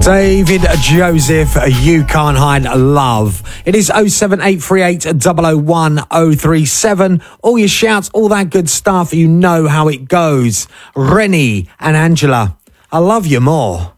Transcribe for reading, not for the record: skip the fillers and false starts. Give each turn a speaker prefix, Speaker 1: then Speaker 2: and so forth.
Speaker 1: David Joseph, You Can't Hide Love. It is 07838 001 037. All your shouts, all that good stuff. You know how it goes. Rennie and Angela, I love you more.